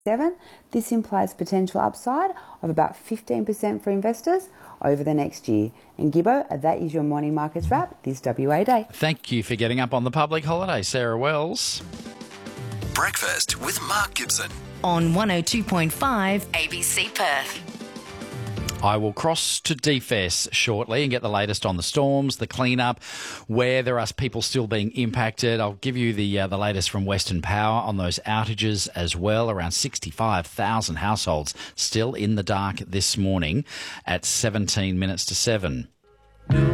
This implies potential upside of about 15% for investors over the next year. And Gibbo, that is your morning markets wrap this WA day. Thank you for getting up on the public holiday, Sarah Wells. Breakfast with Mark Gibson on 102.5 ABC Perth. I will cross to DFS shortly and get the latest on the storms, the cleanup, where there are people still being impacted. I'll give you the latest from Western Power on those outages as well. Around 65,000 households still in the dark this morning at 17 minutes to 7.